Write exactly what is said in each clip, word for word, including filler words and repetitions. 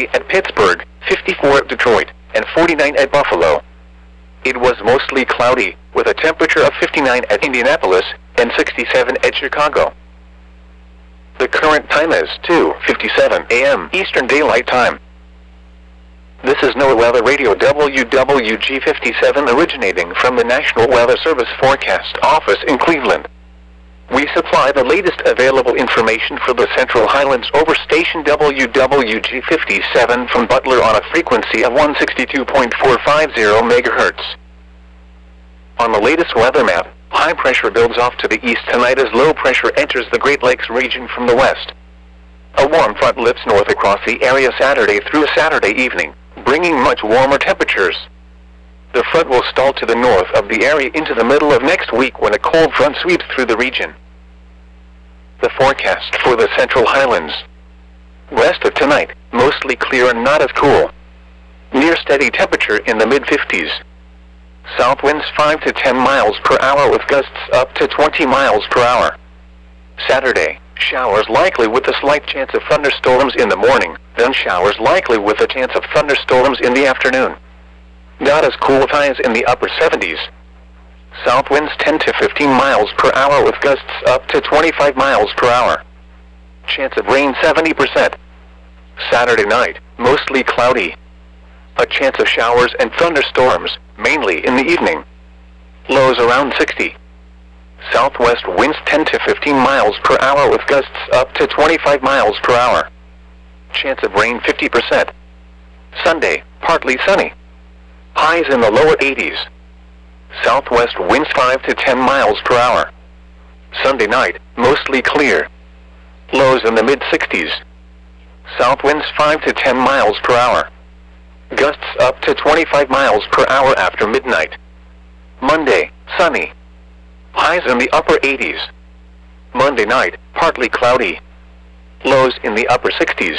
fifty-three at Pittsburgh, fifty-four at Detroit, and forty-nine at Buffalo. It was mostly cloudy, with a temperature of fifty-nine at Indianapolis and sixty-seven at Chicago. The current time is two fifty-seven a m Eastern Daylight Time. This is NOAA Weather Radio W W G fifty-seven originating from the National Weather Service Forecast Office in Cleveland. We supply the latest available information for the Central Highlands over station W W G fifty-seven from Butler on a frequency of one sixty-two point four five zero megahertz. On the latest weather map, high pressure builds off to the east tonight as low pressure enters the Great Lakes region from the west. A warm front lifts north across the area Saturday through Saturday evening, bringing much warmer temperatures. The front will stall to the north of the area into the middle of next week when a cold front sweeps through the region. The forecast for the Central Highlands. West of tonight, mostly clear and not as cool. Near steady temperature in the mid fifties. South winds five to ten miles per hour with gusts up to twenty miles per hour. Saturday, showers likely with a slight chance of thunderstorms in the morning, then showers likely with a chance of thunderstorms in the afternoon. Not as cool with highs in the upper seventies. South winds ten to fifteen miles per hour with gusts up to twenty-five miles per hour. Chance of rain seventy percent. Saturday night, mostly cloudy. A chance of showers and thunderstorms, mainly in the evening. Lows around sixty. Southwest winds ten to fifteen miles per hour with gusts up to twenty-five miles per hour. Chance of rain fifty percent. Sunday, partly sunny. Highs in the lower eighties. Southwest winds five to ten miles per hour. Sunday night, mostly clear. Lows in the mid sixties. South winds five to ten miles per hour. Gusts up to twenty-five miles per hour after midnight. Monday, sunny. Highs in the upper eighties. Monday night, partly cloudy. Lows in the upper sixties.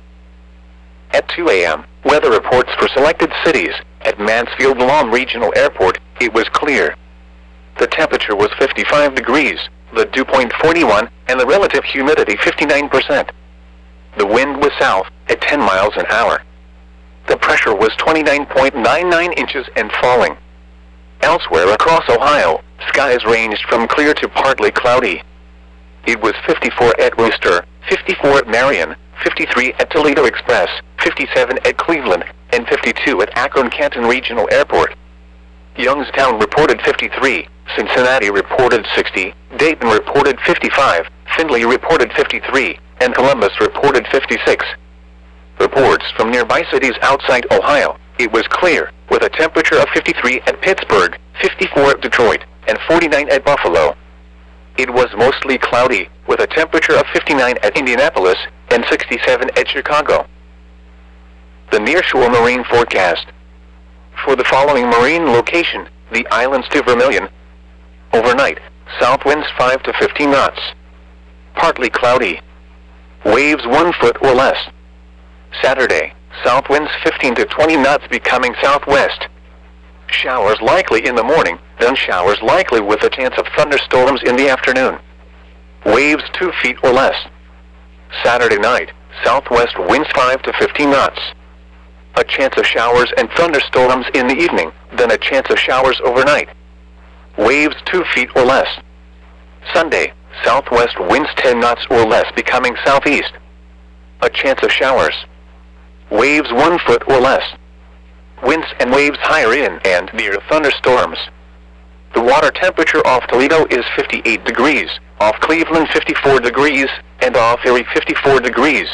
At two a m, weather reports for selected cities. At Mansfield Lawn Regional Airport, it was clear. The temperature was fifty-five degrees, the dew point forty-one, and the relative humidity fifty-nine percent. The wind was south, at ten miles an hour. The pressure was twenty-nine point nine nine inches and falling. Elsewhere across Ohio, skies ranged from clear to partly cloudy. It was fifty-four at Worcester, fifty-four at Marion, fifty-three at Toledo Express, fifty-seven at Cleveland, and fifty-two at Akron-Canton Regional Airport. Youngstown reported fifty-three, Cincinnati reported sixty, Dayton reported fifty-five, Findlay reported fifty-three, and Columbus reported fifty-six. Reports from nearby cities outside Ohio, it was clear, with a temperature of fifty-three at Pittsburgh, fifty-four at Detroit, and forty-nine at Buffalo. It was mostly cloudy, with a temperature of fifty-nine at Indianapolis and sixty-seven at Chicago. The nearshore marine forecast. For the following marine location, the islands to Vermilion. Overnight, south winds five to fifteen knots. Partly cloudy. Waves one foot or less. Saturday, south winds fifteen to twenty knots becoming southwest. Showers likely in the morning, then showers likely with a chance of thunderstorms in the afternoon. Waves two feet or less. Saturday night, southwest winds five to fifteen knots. A chance of showers and thunderstorms in the evening, then a chance of showers overnight. Waves two feet or less. Sunday, southwest winds ten knots or less becoming southeast. A chance of showers. Waves one foot or less. Winds and waves higher in and near thunderstorms. The water temperature off Toledo is fifty-eight degrees, off Cleveland fifty-four degrees, and off Erie fifty-four degrees.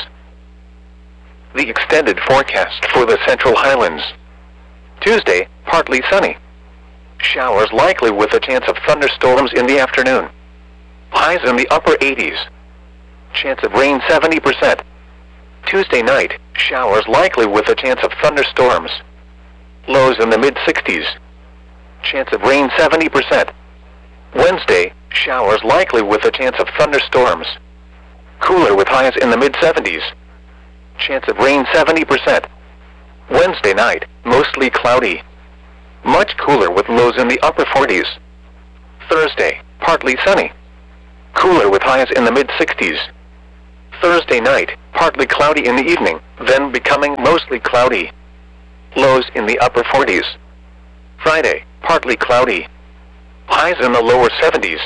The extended forecast for the Central Highlands. Tuesday, partly sunny. Showers likely with a chance of thunderstorms in the afternoon. Highs in the upper eighties. Chance of rain seventy percent. Tuesday night, showers likely with a chance of thunderstorms. Lows in the mid sixties. Chance of rain seventy percent. Wednesday, showers likely with a chance of thunderstorms. Cooler with highs in the mid seventies. Chance of rain seventy percent. Wednesday night, mostly cloudy. Much cooler with lows in the upper forties. Thursday, partly sunny. Cooler with highs in the mid sixties. Thursday night, partly cloudy in the evening, then becoming mostly cloudy. Lows in the upper forties. Friday, partly cloudy. Highs in the lower seventies.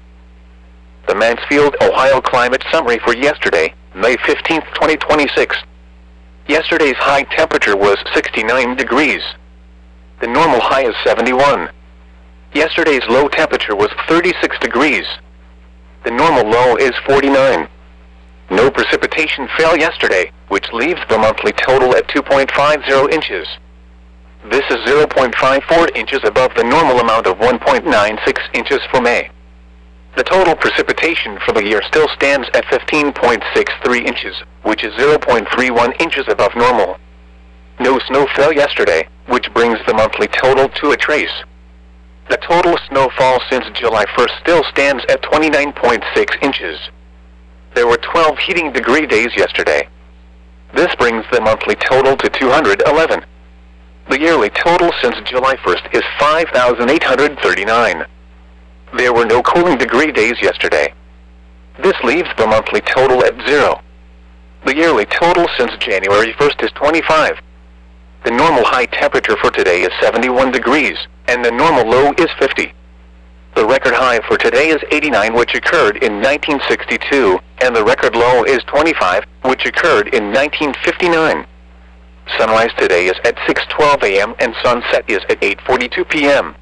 The Mansfield, Ohio climate summary for yesterday, May fifteenth, twenty twenty-six. Yesterday's high temperature was sixty-nine degrees. The normal high is seventy-one. Yesterday's low temperature was thirty-six degrees. The normal low is forty-nine. No precipitation fell yesterday, which leaves the monthly total at two point five zero inches. This is zero point five four inches above the normal amount of one point nine six inches for May. The total precipitation for the year still stands at fifteen point six three inches, which is zero point three one inches above normal. No snow fell yesterday, which brings the monthly total to a trace. The total snowfall since July first still stands at twenty-nine point six inches. There were twelve heating degree days yesterday. This brings the monthly total to two hundred eleven. The yearly total since July first is five thousand eight hundred thirty-nine. There were no cooling degree days yesterday. This leaves the monthly total at zero. The yearly total since January first is twenty-five. The normal high temperature for today is seventy-one degrees, and the normal low is fifty. The record high for today is eighty-nine, which occurred in nineteen sixty-two, and the record low is twenty-five, which occurred in nineteen fifty-nine. Sunrise today is at six twelve a m and sunset is at eight forty-two p m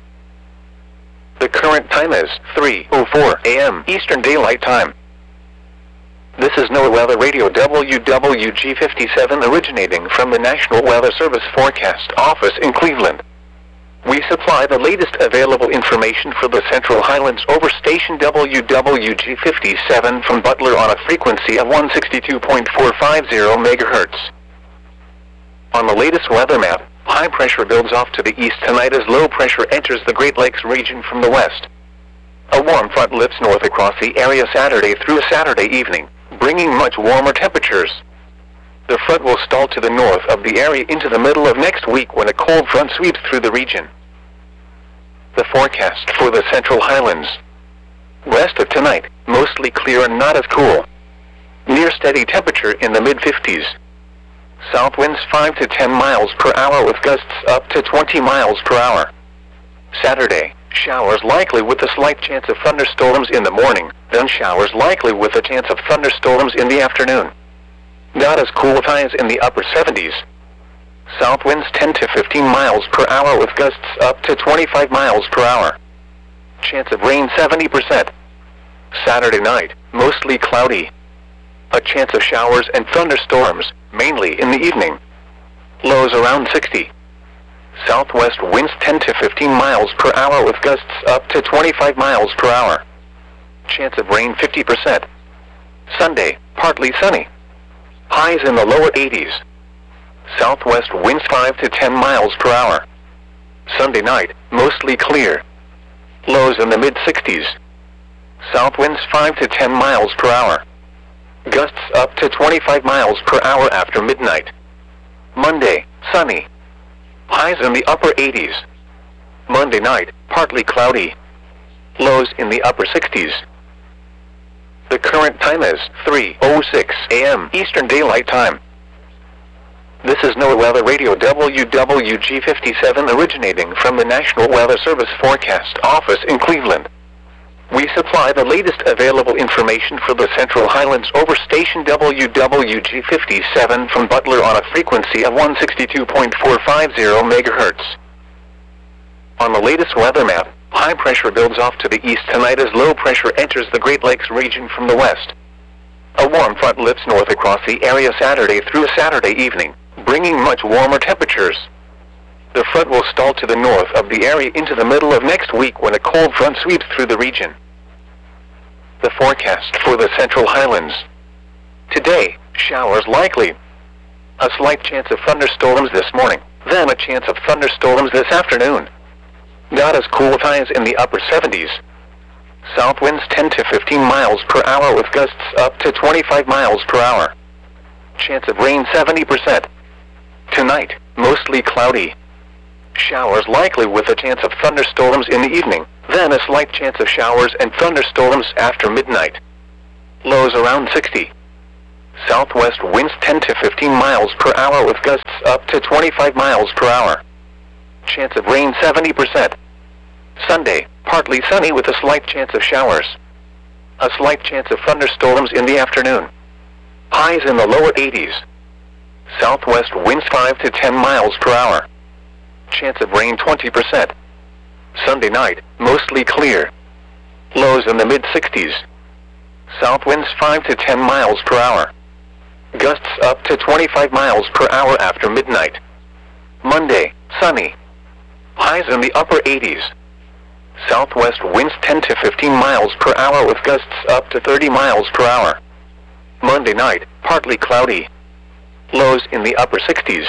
The current time is three oh four a m Eastern Daylight Time. This is NOAA Weather Radio W W G fifty-seven originating from the National Weather Service Forecast Office in Cleveland. We supply the latest available information for the Central Highlands over station W W G fifty-seven from Butler on a frequency of one sixty-two point four five zero megahertz. On the latest weather map, high pressure builds off to the east tonight as low pressure enters the Great Lakes region from the west. A warm front lifts north across the area Saturday through Saturday evening, bringing much warmer temperatures. The front will stall to the north of the area into the middle of next week when a cold front sweeps through the region. The forecast for the Central Highlands. West of tonight, mostly clear and not as cool. Near steady temperature in the mid fifties. South winds five to ten miles per hour with gusts up to twenty miles per hour. Saturday, showers likely with a slight chance of thunderstorms in the morning, then showers likely with a chance of thunderstorms in the afternoon. Not as cool with highs in the upper seventies. South winds ten to fifteen miles per hour with gusts up to twenty-five miles per hour. Chance of rain seventy percent. Saturday night, mostly cloudy. A chance of showers and thunderstorms, mainly in the evening. Lows around sixty. Southwest winds ten to fifteen miles per hour with gusts up to twenty-five miles per hour. Chance of rain fifty percent. Sunday, partly sunny. Highs in the lower eighties. Southwest winds five to ten miles per hour. Sunday night, mostly clear. Lows in the mid sixties. South winds five to ten miles per hour. Gusts up to twenty-five miles per hour after midnight. Monday, sunny. Highs in the upper eighties. Monday night, partly cloudy. Lows in the upper sixties. The current time is three oh six a m Eastern Daylight Time. This is NOAA Weather Radio W W G fifty-seven originating from the National Weather Service Forecast Office in Cleveland. We supply the latest available information for the Central Highlands over station W W G fifty-seven from Butler on a frequency of one sixty-two point four five zero megahertz. On the latest weather map, high pressure builds off to the east tonight as low pressure enters the Great Lakes region from the west. A warm front lifts north across the area Saturday through Saturday evening, bringing much warmer temperatures. The front will stall to the north of the area into the middle of next week when a cold front sweeps through the region. The forecast for the Central Highlands. Today, showers likely. A slight chance of thunderstorms this morning, then a chance of thunderstorms this afternoon. Not as cool with highs in the upper seventies. South winds ten to fifteen miles per hour with gusts up to twenty-five miles per hour. Chance of rain seventy percent. Tonight, mostly cloudy. Showers likely with a chance of thunderstorms in the evening, then a slight chance of showers and thunderstorms after midnight. Lows around sixty. Southwest winds ten to fifteen miles per hour with gusts up to twenty-five miles per hour. Chance of rain seventy percent. Sunday, partly sunny with a slight chance of showers. A slight chance of thunderstorms in the afternoon. Highs in the lower eighties. Southwest winds five to ten miles per hour. Chance of rain twenty percent. Sunday night, mostly clear. Lows in the mid sixties. South winds five to ten miles per hour. Gusts up to twenty-five miles per hour after midnight. Monday, sunny. Highs in the upper eighties. Southwest winds ten to fifteen miles per hour with gusts up to thirty miles per hour. Monday night, partly cloudy. Lows in the upper sixties.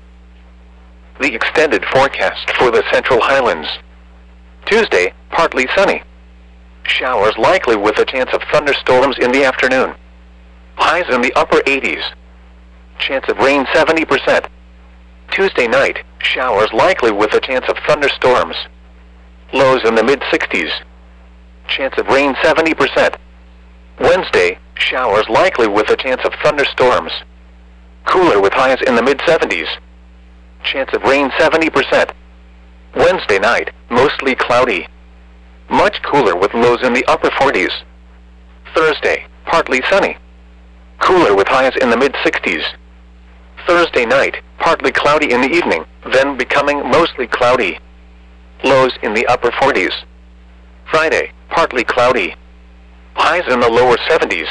The extended forecast for the Central Highlands. Tuesday, partly sunny. Showers likely with a chance of thunderstorms in the afternoon. Highs in the upper eighties. Chance of rain seventy percent. Tuesday night, showers likely with a chance of thunderstorms. Lows in the mid sixties. Chance of rain seventy percent. Wednesday, showers likely with a chance of thunderstorms. Cooler with highs in the mid seventies. Chance of rain seventy percent. Wednesday night, mostly cloudy. Much cooler with lows in the upper forties. Thursday, partly sunny. Cooler with highs in the mid sixties. Thursday night, partly cloudy in the evening, then becoming mostly cloudy. Lows in the upper forties. Friday, partly cloudy. Highs in the lower seventies.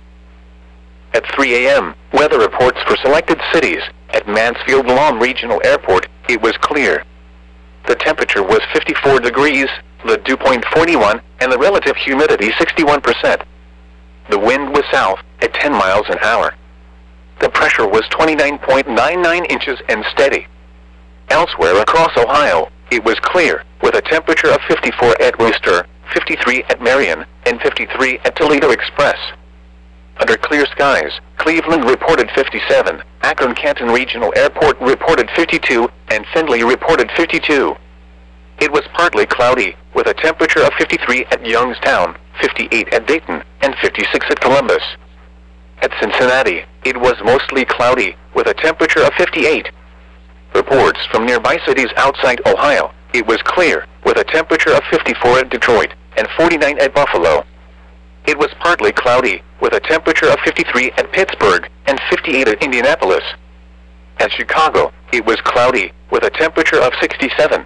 At three A M, weather reports for selected cities. At Mansfield Lawn Regional Airport, it was clear. The temperature was fifty-four degrees, the dew point forty-one, and the relative humidity sixty-one percent. The wind was south, at ten miles an hour. The pressure was twenty-nine point nine nine inches and steady. Elsewhere across Ohio, it was clear, with a temperature of fifty-four at Wooster, fifty-three at Marion, and fifty-three at Toledo Express. Under clear skies, Cleveland reported fifty-seven, Akron-Canton Regional Airport reported fifty-two, and Findlay reported fifty-two. It was partly cloudy, with a temperature of fifty-three at Youngstown, fifty-eight at Dayton, and fifty-six at Columbus. At Cincinnati, it was mostly cloudy, with a temperature of fifty-eight. Reports from nearby cities outside Ohio, it was clear, with a temperature of fifty-four at Detroit, and forty-nine at Buffalo. It was partly cloudy, with a temperature of fifty-three at Pittsburgh, and fifty-eight at Indianapolis. At Chicago, it was cloudy, with a temperature of sixty-seven.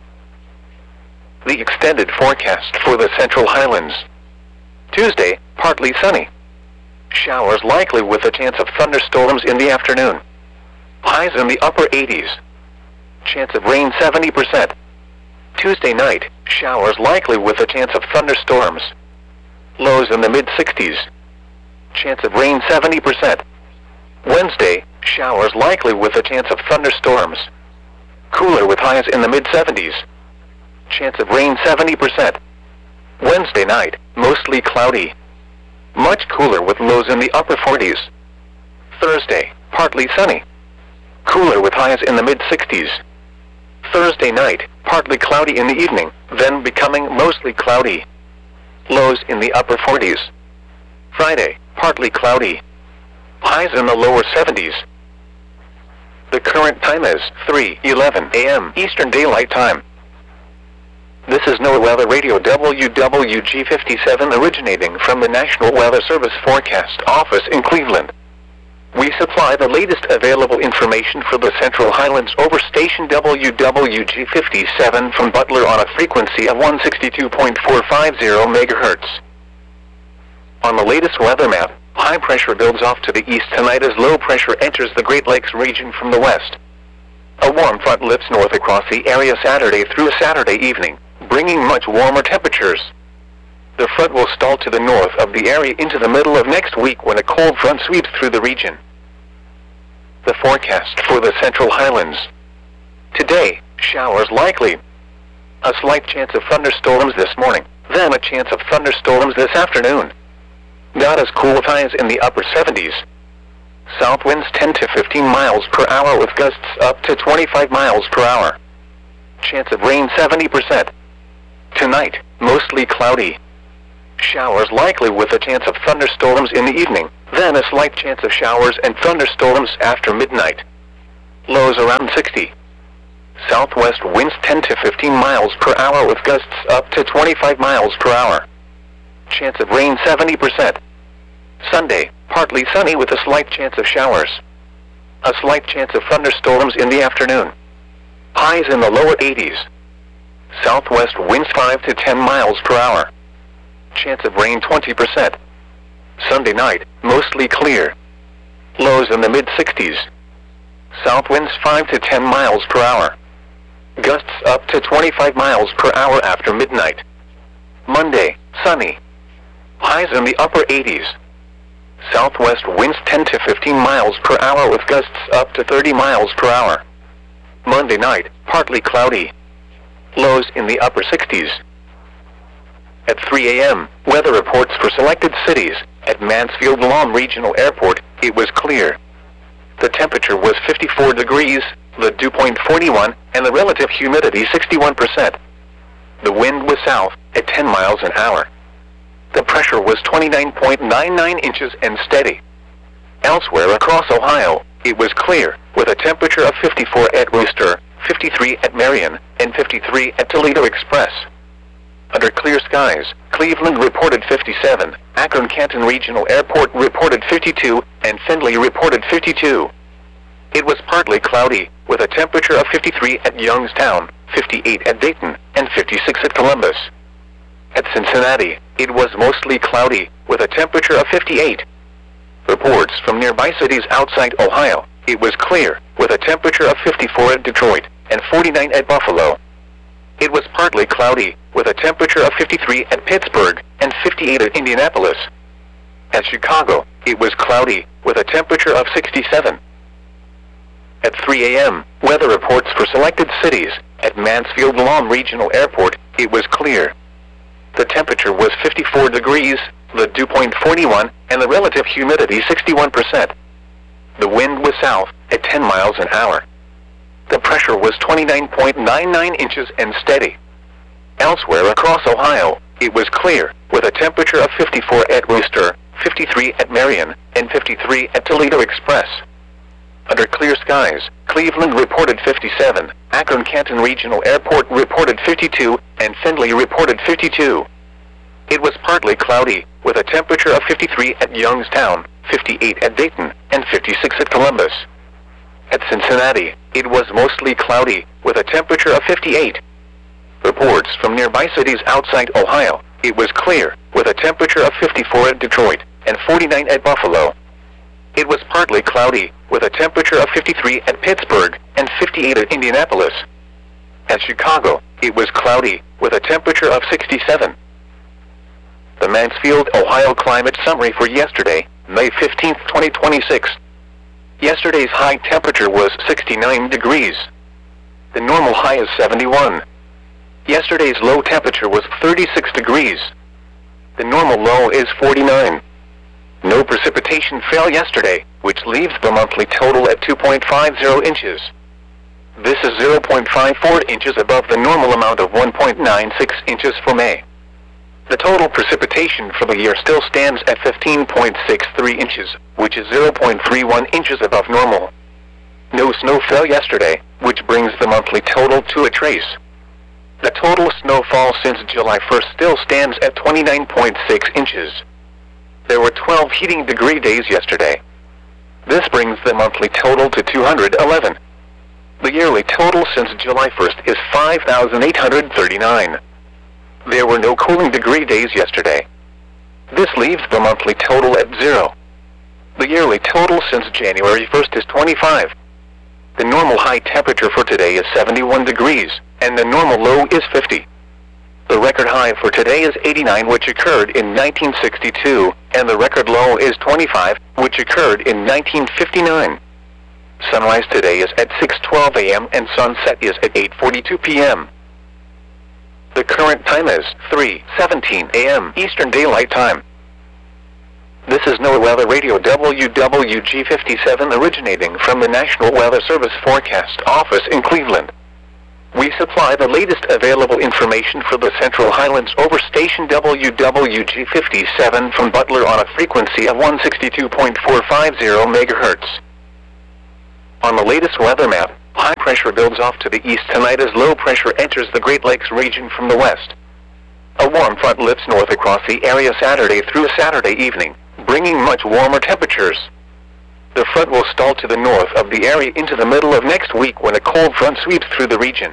The extended forecast for the Central Highlands. Tuesday, partly sunny. Showers likely with a chance of thunderstorms in the afternoon. Highs in the upper eighties. Chance of rain seventy percent. Tuesday night, showers likely with a chance of thunderstorms. Lows in the mid sixties. Chance of rain seventy percent. Wednesday, showers likely with a chance of thunderstorms. Cooler with highs in the mid seventies. Chance of rain seventy percent. Wednesday night, mostly cloudy. Much cooler with lows in the upper forties. Thursday, partly sunny. Cooler with highs in the mid sixties. Thursday night, partly cloudy in the evening, then becoming mostly cloudy. Lows in the upper forties. Friday, partly cloudy. Highs in the lower seventies. The current time is three eleven A M Eastern Daylight Time. This is NOAA Weather Radio W W G fifty-seven originating from the National Weather Service Forecast Office in Cleveland. We supply the latest available information for the Central Highlands over station W W G fifty-seven from Butler on a frequency of one sixty-two point four five zero megahertz. On the latest weather map, high pressure builds off to the east tonight as low pressure enters the Great Lakes region from the west. A warm front lifts north across the area Saturday through Saturday evening, bringing much warmer temperatures. The front will stall to the north of the area into the middle of next week when a cold front sweeps through the region. The forecast for the Central Highlands. Today, showers likely. A slight chance of thunderstorms this morning, then a chance of thunderstorms this afternoon. Not as cool with highs in the upper seventies. South winds ten to fifteen miles per hour with gusts up to twenty-five miles per hour. Chance of rain seventy percent. Tonight, mostly cloudy. Showers likely with a chance of thunderstorms in the evening, Then a slight chance of showers and thunderstorms after midnight. Lows around sixty. Southwest winds ten to fifteen miles per hour with gusts up to twenty-five miles per hour. Chance of rain seventy percent. Sunday, partly sunny with a slight chance of showers. A slight chance of thunderstorms in the afternoon. Highs in the lower eighties. Southwest winds five to ten miles per hour. Chance of rain twenty percent. Sunday night, mostly clear. Lows in the mid sixties. South winds five to ten miles per hour. Gusts up to twenty-five miles per hour after midnight. Monday, sunny. Highs in the upper eighties. Southwest winds ten to fifteen miles per hour with gusts up to thirty miles per hour. Monday night, partly cloudy. Lows in the upper sixties. At three A M, weather reports for selected cities. At Mansfield Lawn Regional Airport, it was clear. The temperature was fifty-four degrees, the dew point forty-one, and the relative humidity sixty-one percent. The wind was south, at ten miles an hour. The pressure was twenty-nine point nine nine inches and steady. Elsewhere across Ohio, it was clear, with a temperature of fifty-four at Wooster, fifty-three at Marion, and fifty-three at Toledo Express. Under clear skies, Cleveland reported fifty-seven, Akron-Canton Regional Airport reported fifty-two, and Findlay reported fifty-two. It was partly cloudy, with a temperature of fifty-three at Youngstown, fifty-eight at Dayton, and fifty-six at Columbus. At Cincinnati, it was mostly cloudy, with a temperature of fifty-eight. Reports from nearby cities outside Ohio, it was clear, with a temperature of fifty-four at Detroit, and forty-nine at Buffalo. It was partly cloudy, with a temperature of fifty-three at Pittsburgh, and fifty-eight at Indianapolis. At Chicago, it was cloudy, with a temperature of sixty-seven. At three A M, weather reports for selected cities. At Mansfield Lawn Regional Airport, it was clear. The temperature was fifty-four degrees, the dew point forty-one, and the relative humidity sixty-one percent. The wind was south, at ten miles an hour. The pressure was twenty-nine point nine nine inches and steady. Elsewhere across Ohio, it was clear, with a temperature of fifty-four at Wooster, fifty-three at Marion, and fifty-three at Toledo Express. Under clear skies, Cleveland reported fifty-seven, Akron-Canton Regional Airport reported fifty-two, and Findlay reported fifty-two. It was partly cloudy, with a temperature of fifty-three at Youngstown, fifty-eight at Dayton, and fifty-six at Columbus. At Cincinnati, it was mostly cloudy, with a temperature of fifty-eight. Reports from nearby cities outside Ohio, it was clear, with a temperature of fifty-four at Detroit, and forty-nine at Buffalo. It was partly cloudy, with a temperature of fifty-three at Pittsburgh, and fifty-eight at Indianapolis. At Chicago, it was cloudy, with a temperature of sixty-seven. The Mansfield, Ohio climate summary for yesterday, May fifteenth, twenty twenty-six. Yesterday's high temperature was sixty-nine degrees. The normal high is seventy-one. Yesterday's low temperature was thirty-six degrees. The normal low is forty-nine. No precipitation fell yesterday, which leaves the monthly total at two point five zero inches. This is zero point five four inches above the normal amount of one point nine six inches for May. The total precipitation for the year still stands at fifteen point six three inches, which is zero point three one inches above normal. No snow fell yesterday, which brings the monthly total to a trace. The total snowfall since July first still stands at twenty-nine point six inches. There were twelve heating degree days yesterday. This brings the monthly total to two hundred eleven. The yearly total since July first is five thousand eight hundred thirty-nine. There were no cooling degree days yesterday. This leaves the monthly total at zero. The yearly total since January first is twenty-five. The normal high temperature for today is seventy-one degrees, and the normal low is fifty. The record high for today is eighty-nine, which occurred in nineteen sixty-two, and the record low is twenty-five, which occurred in nineteen fifty-nine. Sunrise today is at six twelve A M and sunset is at eight forty-two P M The current time is three seventeen A M Eastern Daylight Time. This is NOAA Weather Radio W W G fifty-seven originating from the National Weather Service Forecast Office in Cleveland. We supply the latest available information for the Central Highlands over station W W G fifty-seven from Butler on a frequency of one sixty-two point four five zero megahertz. On the latest weather map, high pressure builds off to the east tonight as low pressure enters the Great Lakes region from the west. A warm front lifts north across the area Saturday through Saturday evening, bringing much warmer temperatures. The front will stall to the north of the area into the middle of next week when a cold front sweeps through the region.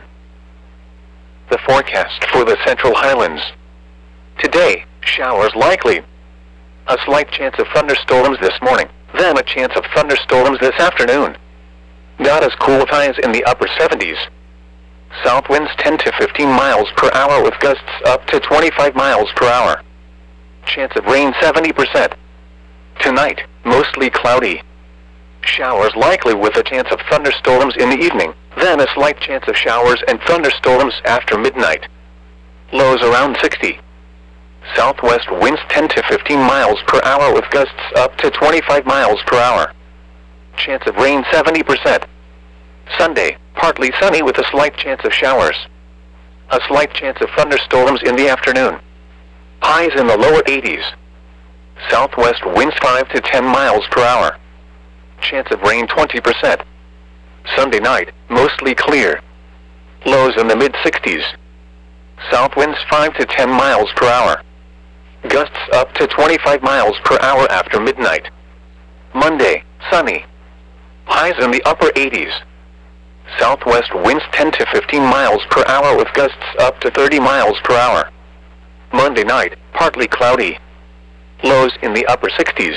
The forecast for the Central Highlands. Today, showers likely. A slight chance of thunderstorms this morning, then a chance of thunderstorms this afternoon. Not as cool with highs in the upper seventies. South winds ten to fifteen miles per hour with gusts up to twenty-five miles per hour. Chance of rain seventy percent. Tonight, mostly cloudy. Showers likely with a chance of thunderstorms in the evening, then a slight chance of showers and thunderstorms after midnight. Lows around sixty. Southwest winds ten to fifteen miles per hour with gusts up to twenty-five miles per hour. Chance of rain seventy percent. Sunday, partly sunny with a slight chance of showers. A slight chance of thunderstorms in the afternoon. Highs in the lower eighties. Southwest winds five to ten miles per hour. Chance of rain twenty percent. Sunday night, mostly clear. Lows in the mid sixties. South winds five to ten miles per hour. Gusts up to twenty-five miles per hour after midnight. Monday, sunny. Highs in the upper eighties. Southwest winds ten to fifteen miles per hour with gusts up to thirty miles per hour. Monday night, partly cloudy. Lows in the upper sixties.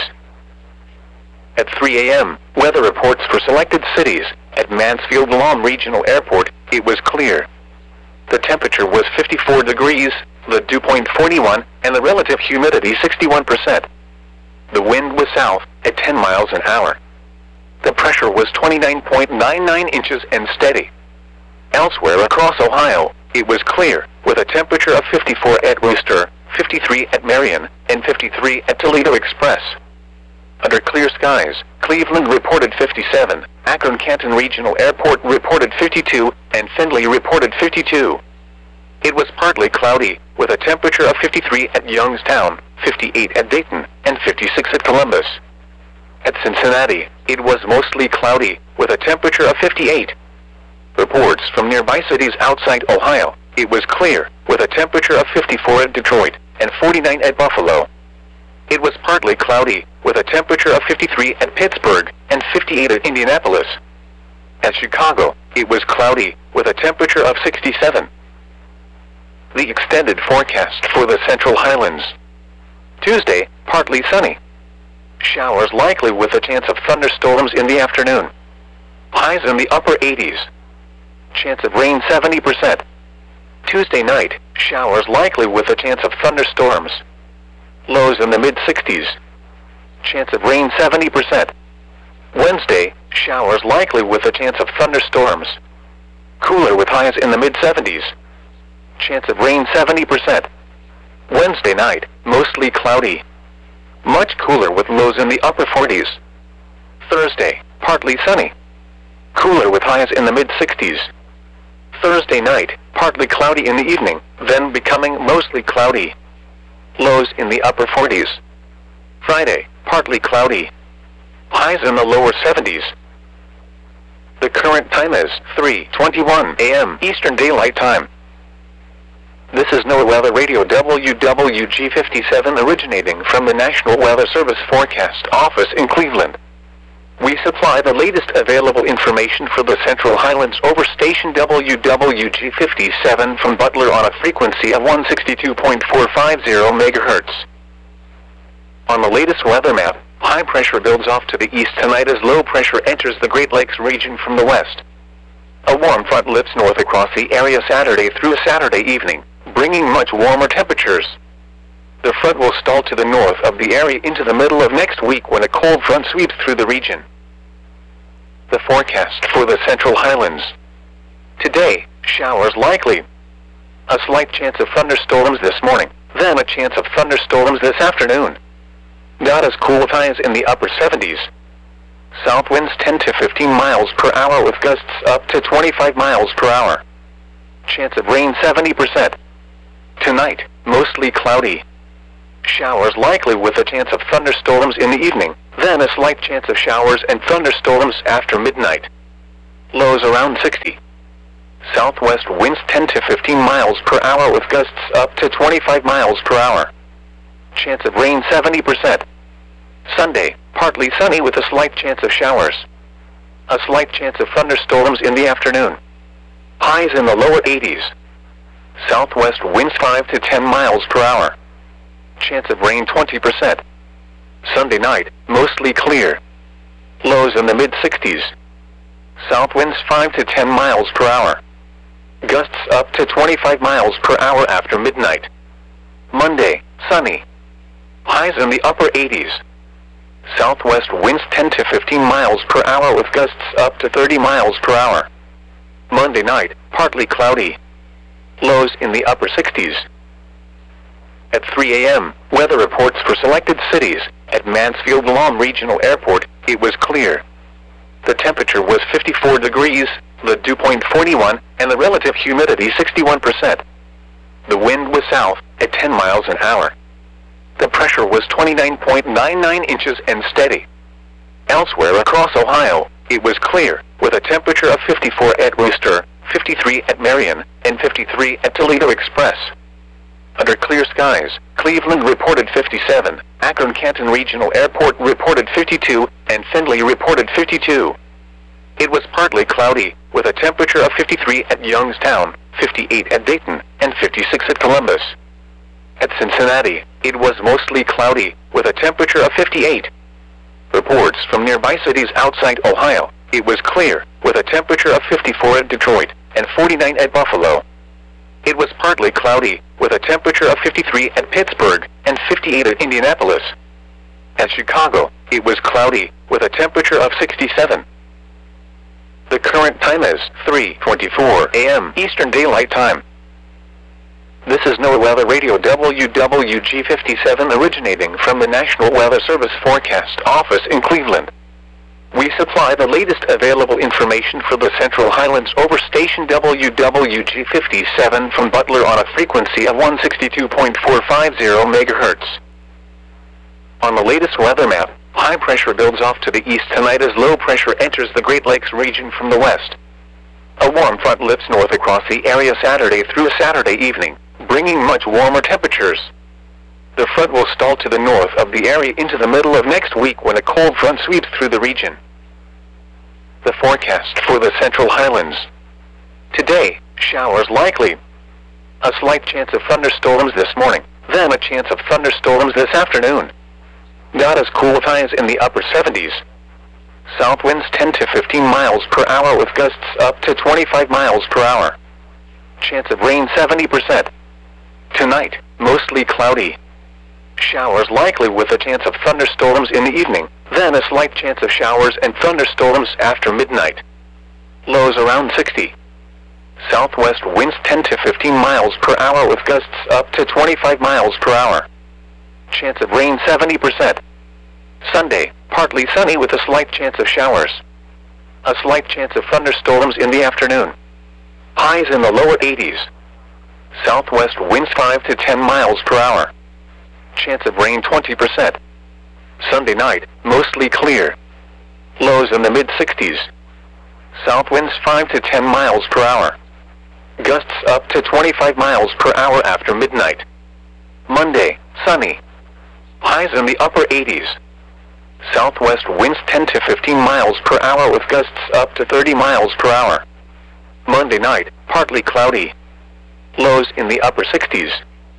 At three A M, weather reports for selected cities. At Mansfield Lahm Regional Airport, it was clear. The temperature was fifty-four degrees, the dew point forty-one, and the relative humidity sixty-one percent. The wind was south, at ten miles an hour. The pressure was twenty-nine point nine nine inches and steady. Elsewhere across Ohio, it was clear, with a temperature of fifty-four at Wooster, fifty-three at Marion, and fifty-three at Toledo Express. Under clear skies, Cleveland reported fifty-seven, Akron-Canton Regional Airport reported fifty-two, and Findlay reported fifty-two. It was partly cloudy, with a temperature of fifty-three at Youngstown, fifty-eight at Dayton, and fifty-six at Columbus. At Cincinnati, it was mostly cloudy, with a temperature of fifty-eight. Reports from nearby cities outside Ohio, it was clear, with a temperature of fifty-four at Detroit, and forty-nine at Buffalo. It was partly cloudy, with a temperature of fifty-three at Pittsburgh, and fifty-eight at Indianapolis. At Chicago, it was cloudy, with a temperature of sixty-seven. The extended forecast for the Central Highlands. Tuesday, partly sunny. Showers likely with a chance of thunderstorms in the afternoon. Highs in the upper eighties. Chance of rain seventy percent. Tuesday night, showers likely with a chance of thunderstorms. Lows in the mid sixties. Chance of rain seventy percent. Wednesday, showers likely with a chance of thunderstorms. Cooler with highs in the mid seventies. Chance of rain seventy percent. Wednesday night, mostly cloudy. Much cooler with lows in the upper forties. Thursday, partly sunny. Cooler with highs in the mid sixties. Thursday night, partly cloudy in the evening, then becoming mostly cloudy. Lows in the upper forties. Friday, partly cloudy. Highs in the lower seventies. The current time is three twenty-one A M Eastern Daylight Time. This is NOAA Weather Radio W W G fifty-seven originating from the National Weather Service Forecast Office in Cleveland. We supply the latest available information for the Central Highlands over station W W G fifty-seven from Butler on a frequency of one sixty-two point four five zero megahertz. On the latest weather map, high pressure builds off to the east tonight as low pressure enters the Great Lakes region from the west. A warm front lifts north across the area Saturday through Saturday evening, bringing much warmer temperatures. The front will stall to the north of the area into the middle of next week when a cold front sweeps through the region. The forecast for the Central Highlands. Today, showers likely. A slight chance of thunderstorms this morning, then a chance of thunderstorms this afternoon. Not as cool with highs in the upper seventies. South winds ten to fifteen miles per hour with gusts up to twenty-five miles per hour. Chance of rain seventy percent. Tonight, mostly cloudy. Showers likely with a chance of thunderstorms in the evening, then a slight chance of showers and thunderstorms after midnight. Lows around sixty. Southwest winds ten to fifteen miles per hour with gusts up to twenty-five miles per hour. Chance of rain seventy percent. Sunday, partly sunny with a slight chance of showers. A slight chance of thunderstorms in the afternoon. Highs in the lower eighties. Southwest winds five to ten miles per hour. Chance of rain twenty percent. Sunday night, mostly clear. Lows in the mid sixties. South winds five to ten miles per hour. Gusts up to twenty-five miles per hour after midnight. Monday, sunny. Highs in the upper eighties. Southwest winds ten to fifteen miles per hour with gusts up to thirty miles per hour. Monday night, partly cloudy. Lows in the upper sixties. At three A M, weather reports for selected cities. At Mansfield-Lom Regional Airport, it was clear. The temperature was fifty-four degrees, the dew point forty-one, and the relative humidity sixty-one percent. The wind was south, at ten miles an hour. The pressure was twenty-nine point nine nine inches and steady. Elsewhere across Ohio, it was clear, with a temperature of fifty-four at Wooster, fifty-three at Marion, and fifty-three at Toledo Express. Under clear skies, Cleveland reported fifty-seven, Akron-Canton Regional Airport reported fifty-two, and Findlay reported fifty-two. It was partly cloudy, with a temperature of fifty-three at Youngstown, fifty-eight at Dayton, and fifty-six at Columbus. At Cincinnati, it was mostly cloudy, with a temperature of fifty-eight. Reports from nearby cities outside Ohio, it was clear, with a temperature of fifty-four at Detroit, and forty-nine at Buffalo. It was partly cloudy, with a temperature of fifty-three at Pittsburgh, and fifty-eight at Indianapolis. At Chicago, it was cloudy, with a temperature of sixty-seven. The current time is three twenty-four A M Eastern Daylight Time. This is NOAA Weather Radio W W G fifty-seven originating from the National Weather Service Forecast Office in Cleveland. We supply the latest available information for the Central Highlands over station W W G fifty-seven from Butler on a frequency of one sixty-two point four five zero megahertz. On the latest weather map, high pressure builds off to the east tonight as low pressure enters the Great Lakes region from the west. A warm front lifts north across the area Saturday through Saturday evening, bringing much warmer temperatures. The front will stall to the north of the area into the middle of next week when a cold front sweeps through the region. The forecast for the Central Highlands. Today, showers likely. A slight chance of thunderstorms this morning, then a chance of thunderstorms this afternoon. Not as cool with highs in the upper seventies. South winds ten to fifteen miles per hour with gusts up to twenty-five miles per hour. Chance of rain seventy percent. Tonight, mostly cloudy. Showers likely with a chance of thunderstorms in the evening, then a slight chance of showers and thunderstorms after midnight. Lows around sixty. Southwest winds ten to fifteen miles per hour with gusts up to twenty-five miles per hour. Chance of rain seventy percent. Sunday, partly sunny with a slight chance of showers. A slight chance of thunderstorms in the afternoon. Highs in the lower eighties. Southwest winds five to ten miles per hour. Chance of rain twenty percent. Sunday night, mostly clear. Lows in the mid sixties. South winds five to ten miles per hour. Gusts up to twenty-five miles per hour after midnight. Monday, sunny. Highs in the upper eighties. Southwest winds ten to fifteen miles per hour with gusts up to thirty miles per hour. Monday night, partly cloudy. Lows in the upper sixties.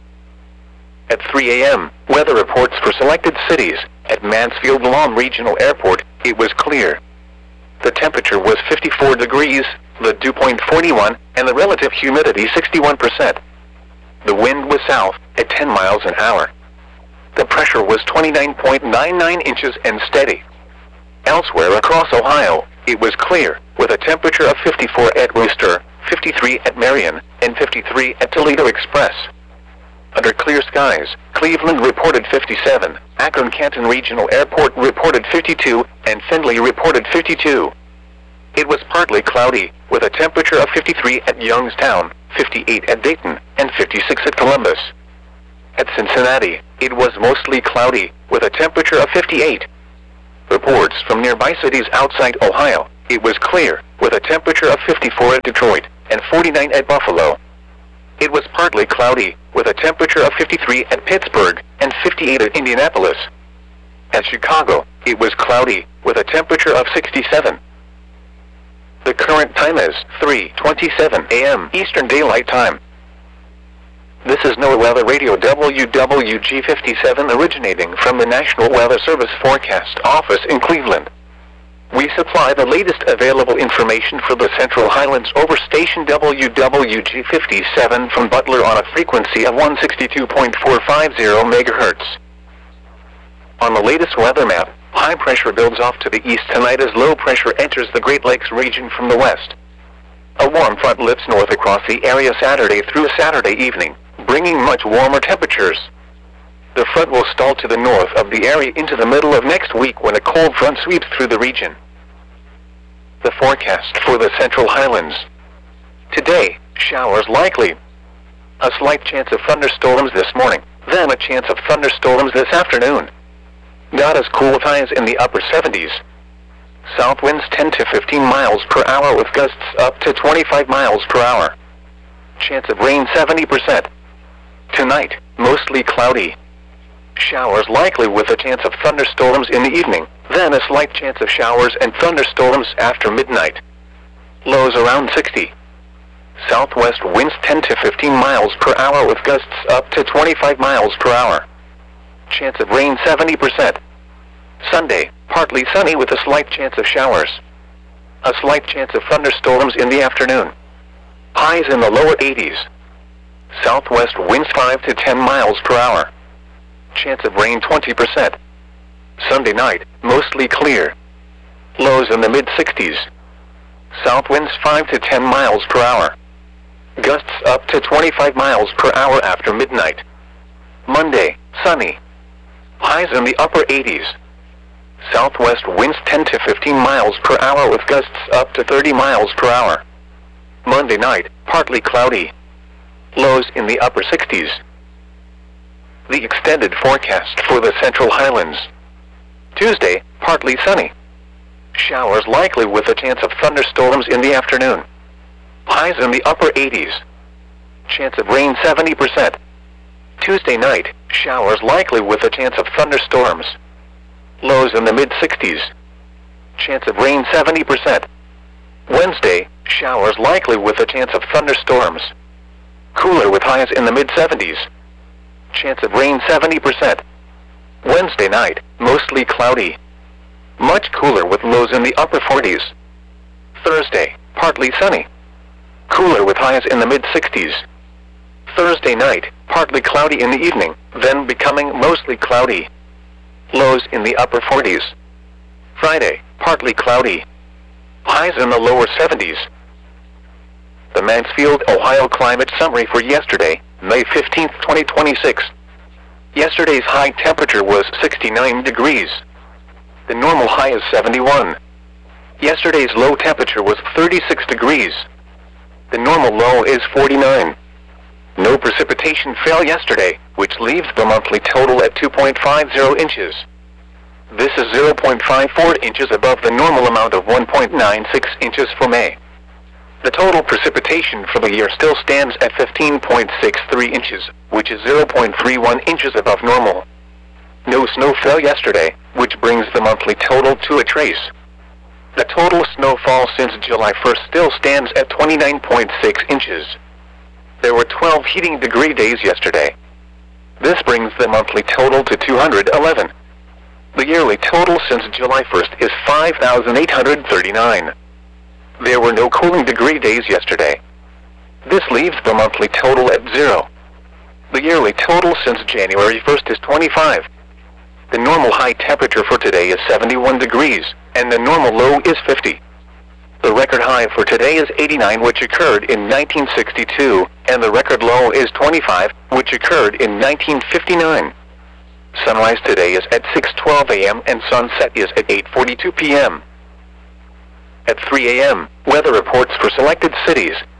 At three A M, weather reports for selected cities. At Mansfield-Lom Regional Airport, it was clear. The temperature was fifty-four degrees, the dew point forty-one, and the relative humidity sixty-one percent. The wind was south, at ten miles an hour. The pressure was twenty-nine point nine nine inches and steady. Elsewhere across Ohio, it was clear, with a temperature of fifty-four at Wooster, fifty-three at Marion, and fifty-three at Toledo Express. Under clear skies, Cleveland reported fifty-seven, Akron-Canton Regional Airport reported fifty-two, and Findlay reported fifty-two. It was partly cloudy, with a temperature of fifty-three at Youngstown, fifty-eight at Dayton, and fifty-six at Columbus. At Cincinnati, it was mostly cloudy, with a temperature of fifty-eight. Reports from nearby cities outside Ohio, it was clear, with a temperature of fifty-four at Detroit, and forty-nine at Buffalo. It was partly cloudy, with a temperature of fifty-three at Pittsburgh, and fifty-eight at Indianapolis. At Chicago, it was cloudy, with a temperature of sixty-seven. The current time is three twenty-seven a m Eastern Daylight Time. This is NOAA Weather Radio W W G fifty-seven originating from the National Weather Service Forecast Office in Cleveland. We supply the latest available information for the Central Highlands over station W W G fifty-seven from Butler on a frequency of one sixty-two point four five zero megahertz. On the latest weather map, high pressure builds off to the east tonight as low pressure enters the Great Lakes region from the west. A warm front lifts north across the area Saturday through Saturday evening, bringing much warmer temperatures. The front will stall to the north of the area into the middle of next week when a cold front sweeps through the region. The forecast for the Central Highlands. Today, showers likely. A slight chance of thunderstorms this morning, then a chance of thunderstorms this afternoon. Not as cool with highs in the upper seventies. South winds ten to fifteen miles per hour with gusts up to twenty-five miles per hour. Chance of rain seventy percent. Tonight, mostly cloudy. Showers likely with a chance of thunderstorms in the evening, then a slight chance of showers and thunderstorms after midnight. Lows around sixty. Southwest winds ten to fifteen miles per hour with gusts up to twenty-five miles per hour. Chance of rain seventy percent. Sunday, partly sunny with a slight chance of showers. A slight chance of thunderstorms in the afternoon. Highs in the lower eighties. Southwest winds five to ten miles per hour. Chance of rain twenty percent. Sunday night, mostly clear. Lows in the mid sixties. South winds five to ten miles per hour. Gusts up to twenty-five miles per hour after midnight. Monday, sunny. Highs in the upper eighties. Southwest winds ten to fifteen miles per hour with gusts up to thirty miles per hour. Monday night, partly cloudy. Lows in the upper sixties. The extended forecast for the Central Highlands. Tuesday, partly sunny. Showers likely with a chance of thunderstorms in the afternoon. Highs in the upper eighties. Chance of rain seventy percent. Tuesday night, showers likely with a chance of thunderstorms. Lows in the mid sixties. Chance of rain seventy percent. Wednesday, showers likely with a chance of thunderstorms. Cooler with highs in the mid seventies. Chance of rain seventy percent. Wednesday night, mostly cloudy. Much cooler with lows in the upper forties. Thursday, partly sunny. Cooler with highs in the mid sixties. Thursday night, partly cloudy in the evening, then becoming mostly cloudy. Lows in the upper forties. Friday, partly cloudy. Highs in the lower seventies. The Mansfield, Ohio climate summary for yesterday, May fifteenth, twenty twenty-six. Yesterday's high temperature was sixty-nine degrees. The normal high is seventy-one. Yesterday's low temperature was thirty-six degrees. The normal low is forty-nine. No precipitation fell yesterday, which leaves the monthly total at two point five zero inches. This is zero point five four inches above the normal amount of one point nine six inches for May. The total precipitation for the year still stands at fifteen point six three inches, which is zero point three one inches above normal. No snow fell yesterday, which brings the monthly total to a trace. The total snowfall since July first still stands at twenty-nine point six inches. There were twelve heating degree days yesterday. This brings the monthly total to two hundred eleven. The yearly total since July first is five thousand eight hundred thirty-nine. There were no cooling degree days yesterday. This leaves the monthly total at zero. The yearly total since January first is twenty-five. The normal high temperature for today is seventy-one degrees, and the normal low is fifty. The record high for today is eighty-nine, which occurred in nineteen sixty-two, and the record low is twenty-five, which occurred in nineteen fifty-nine. Sunrise today is at six twelve a m and sunset is at eight forty-two p m At three a m, weather reports for selected cities,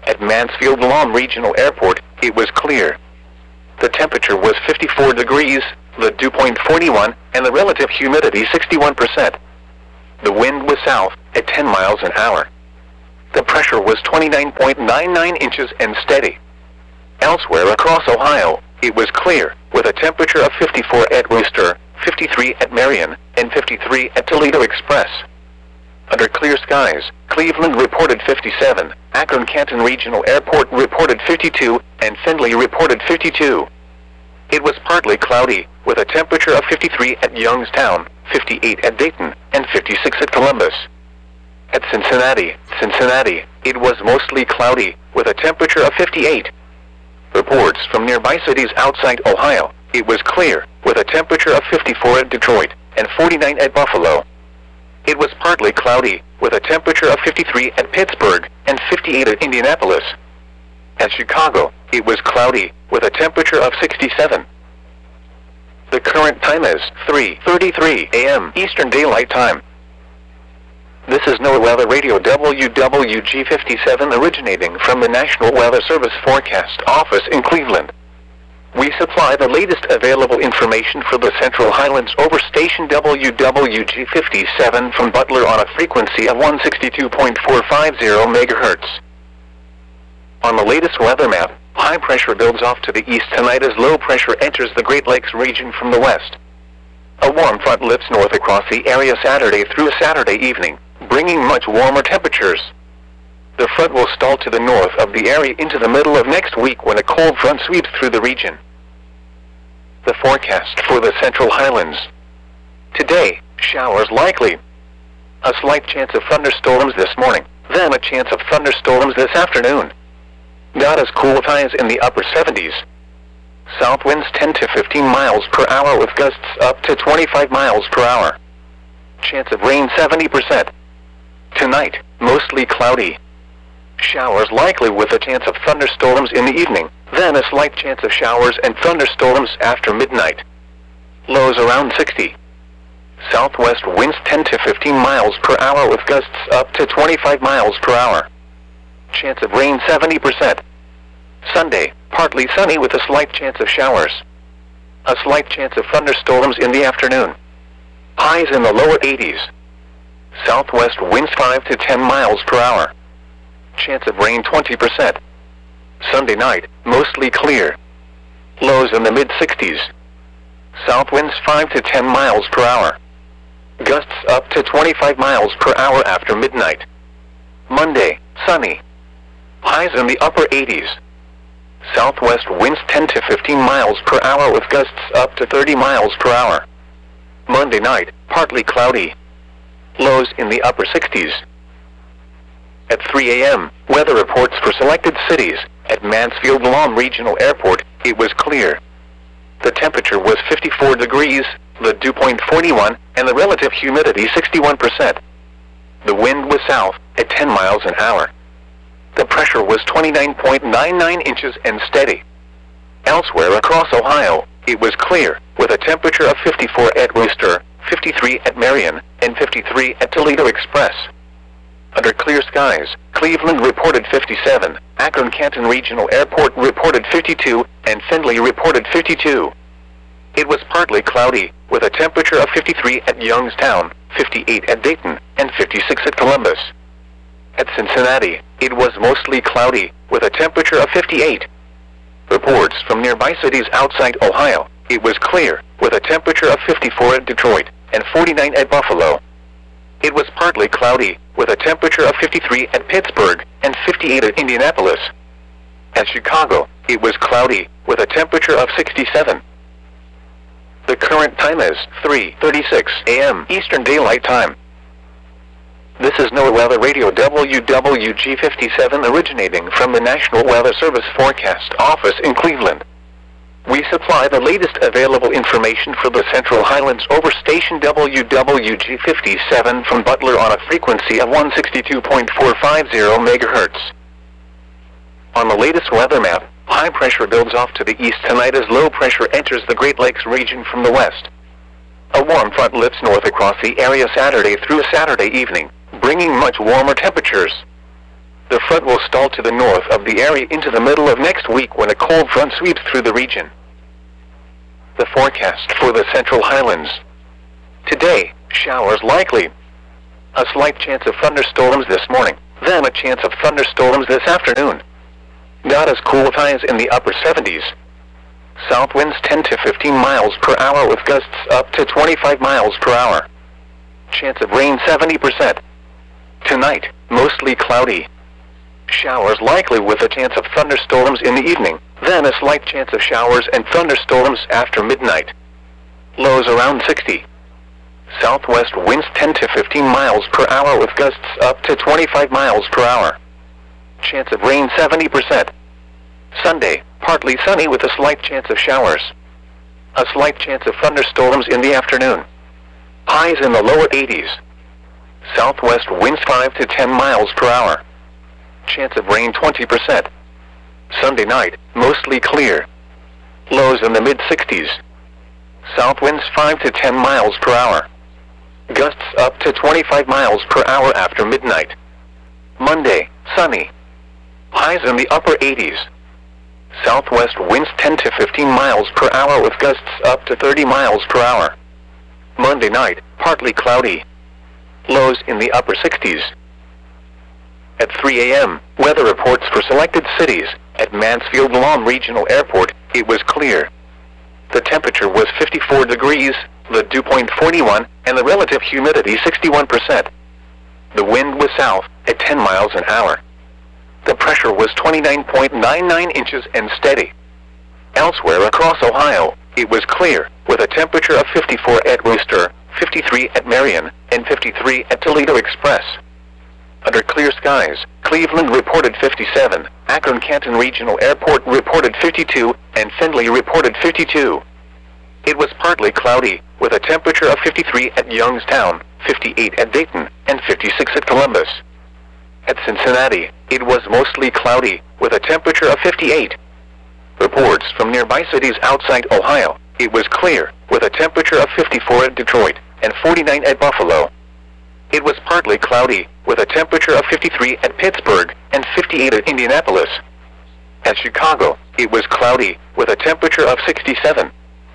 at Mansfield-Lahm Regional Airport, it was clear. The temperature was fifty-four degrees, the dew point forty-one, and the relative humidity sixty-one percent. The wind was south, at ten miles an hour. The pressure was twenty-nine point nine nine inches and steady. Elsewhere across Ohio, it was clear, with a temperature of fifty-four at Wooster, fifty-three at Marion, and fifty-three at Toledo Express. Under clear skies, Cleveland reported fifty-seven, Akron-Canton Regional Airport reported fifty-two, and Findlay reported fifty-two. It was partly cloudy, with a temperature of fifty-three at Youngstown, fifty-eight at Dayton, and fifty-six at Columbus. At Cincinnati, Cincinnati, it was mostly cloudy, with a temperature of fifty-eight. Reports from nearby cities outside Ohio, it was clear, with a temperature of fifty-four at Detroit, and forty-nine at Buffalo. It was partly cloudy, with a temperature of fifty-three at Pittsburgh, and fifty-eight at Indianapolis. At Chicago, it was cloudy, with a temperature of sixty-seven. The current time is three thirty-three a m Eastern Daylight Time. This is NOAA Weather Radio W W G fifty-seven originating from the National Weather Service Forecast Office in Cleveland. We supply the latest available information for the Central Highlands over station W W G fifty-seven from Butler on a frequency of one sixty-two point four five zero megahertz. On the latest weather map, high pressure builds off to the east tonight as low pressure enters the Great Lakes region from the west. A warm front lifts north across the area Saturday through Saturday evening, bringing much warmer temperatures. The front will stall to the north of the area into the middle of next week when a cold front sweeps through the region. The forecast for the Central Highlands. Today, showers likely. A slight chance of thunderstorms this morning, then a chance of thunderstorms this afternoon. Not as cool with highs in the upper seventies. South winds ten to fifteen miles per hour with gusts up to twenty-five miles per hour. Chance of rain seventy percent. Tonight, mostly cloudy. Showers likely with a chance of thunderstorms in the evening, then a slight chance of showers and thunderstorms after midnight. Lows around sixty. Southwest winds ten to fifteen miles per hour with gusts up to twenty-five miles per hour. Chance of rain seventy percent. Sunday, partly sunny with a slight chance of showers. A slight chance of thunderstorms in the afternoon. Highs in the lower eighties. Southwest winds five to ten miles per hour. Chance of rain twenty percent. Sunday night, mostly clear. Lows in the mid sixties. South winds five to ten miles per hour. Gusts up to twenty-five miles per hour after midnight. Monday, sunny. Highs in the upper eighties. Southwest winds ten to fifteen miles per hour with gusts up to thirty miles per hour. Monday night, partly cloudy. Lows in the upper sixties. At three a m, weather reports for selected cities. At Mansfield-Lahm Regional Airport, it was clear. The temperature was fifty-four degrees, the dew point forty-one, and the relative humidity sixty-one percent. The wind was south, at ten miles an hour. The pressure was twenty-nine point nine nine inches and steady. Elsewhere across Ohio, it was clear, with a temperature of fifty-four at Wooster, fifty-three at Marion, and fifty-three at Toledo Express. Under clear skies, Cleveland reported fifty-seven, Akron-Canton Regional Airport reported fifty-two, and Findlay reported fifty-two. It was partly cloudy, with a temperature of fifty-three at Youngstown, fifty-eight at Dayton, and fifty-six at Columbus. At Cincinnati, it was mostly cloudy, with a temperature of fifty-eight. Reports from nearby cities outside Ohio, it was clear, with a temperature of fifty-four at Detroit, and forty-nine at Buffalo. It was partly cloudy, with a temperature of fifty-three at Pittsburgh, and fifty-eight at Indianapolis. At Chicago, it was cloudy, with a temperature of sixty-seven. The current time is three thirty-six a m Eastern Daylight Time. This is NOAA Weather Radio W W G fifty-seven originating from the National Weather Service Forecast Office in Cleveland. We supply the latest available information for the Central Highlands over station W W G fifty-seven from Butler on a frequency of one sixty-two point four five zero megahertz. On the latest weather map, high pressure builds off to the east tonight as low pressure enters the Great Lakes region from the west. A warm front lifts north across the area Saturday through Saturday evening, bringing much warmer temperatures. The front will stall to the north of the area into the middle of next week when a cold front sweeps through the region. The forecast for the Central Highlands. Today, showers likely. A slight chance of thunderstorms this morning, then a chance of thunderstorms this afternoon. Not as cool with highs in the upper seventies. South winds ten to fifteen miles per hour with gusts up to twenty-five miles per hour. Chance of rain seventy percent. Tonight, mostly cloudy. Showers likely with a chance of thunderstorms in the evening, then a slight chance of showers and thunderstorms after midnight. Lows around sixty. Southwest winds ten to fifteen miles per hour with gusts up to twenty-five miles per hour. Chance of rain seventy percent. Sunday, partly sunny with a slight chance of showers. A slight chance of thunderstorms in the afternoon. Highs in the lower eighties. Southwest winds five to ten miles per hour. Chance of rain twenty percent. Sunday night, mostly clear. Lows in the mid sixties. South winds five to ten miles per hour. Gusts up to twenty-five miles per hour after midnight. Monday, sunny. Highs in the upper eighties. Southwest winds ten to fifteen miles per hour with gusts up to thirty miles per hour. Monday night, partly cloudy. Lows in the upper sixties. At three A M, weather reports for selected cities. At Mansfield Lawn Regional Airport, it was clear. The temperature was fifty-four degrees, the dew point forty-one, and the relative humidity sixty-one percent. The wind was south, at ten miles an hour. The pressure was twenty-nine point nine nine inches and steady. Elsewhere across Ohio, it was clear, with a temperature of fifty-four at Wooster, fifty-three at Marion, and fifty-three at Toledo Express. Under clear skies, Cleveland reported fifty-seven, Akron-Canton Regional Airport reported fifty-two, and Findlay reported fifty-two. It was partly cloudy, with a temperature of fifty-three at Youngstown, fifty-eight at Dayton, and fifty-six at Columbus. At Cincinnati, it was mostly cloudy, with a temperature of fifty-eight. Reports from nearby cities outside Ohio, it was clear, with a temperature of fifty-four at Detroit, and forty-nine at Buffalo. It was partly cloudy, with a temperature of fifty-three at Pittsburgh, and fifty-eight at Indianapolis. At Chicago, it was cloudy, with a temperature of sixty-seven.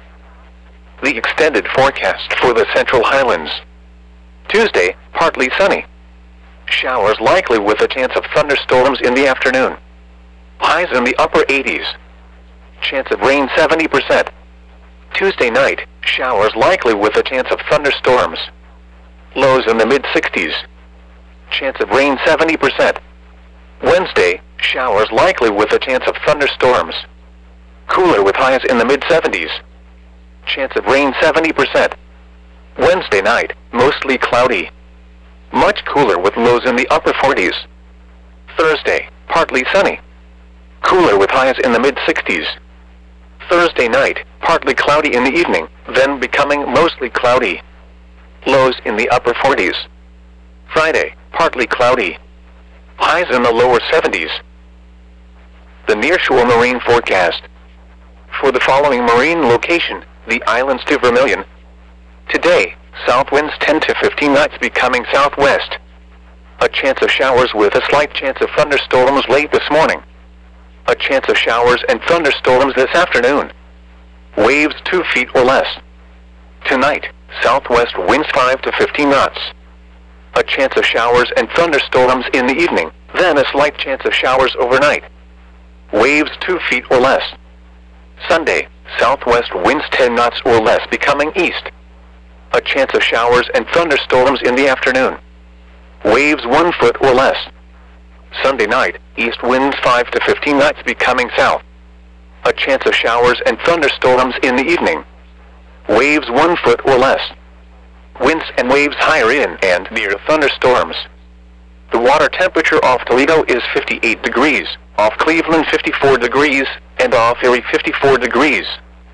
The extended forecast for the Central Highlands. Tuesday, partly sunny. Showers likely with a chance of thunderstorms in the afternoon. Highs in the upper eighties. Chance of rain seventy percent. Tuesday night, showers likely with a chance of thunderstorms. Lows in the mid sixties. Chance of rain seventy percent. Wednesday, showers likely with a chance of thunderstorms. Cooler with highs in the mid seventies. Chance of rain seventy percent. Wednesday night, mostly cloudy. Much cooler with lows in the upper forties. Thursday, partly sunny. Cooler with highs in the mid sixties. Thursday night, partly cloudy in the evening, then becoming mostly cloudy. Lows in the upper forties. Friday, partly cloudy. Highs in the lower seventies. The nearshore marine forecast. For the following marine location, the islands to Vermilion. Today, south winds ten to fifteen knots becoming southwest. A chance of showers with a slight chance of thunderstorms late this morning. A chance of showers and thunderstorms this afternoon. Waves two feet or less. Tonight, southwest winds five to fifteen knots. A chance of showers and thunderstorms in the evening, then a slight chance of showers overnight. Waves two feet or less. Sunday, southwest winds ten knots or less becoming east. A chance of showers and thunderstorms in the afternoon. Waves one foot or less. Sunday night, east winds five to fifteen knots becoming south. A chance of showers and thunderstorms in the evening. Waves one foot or less. Winds and waves higher in and near thunderstorms. The water temperature off Toledo is fifty-eight degrees, off Cleveland fifty-four degrees, and off Erie fifty-four degrees.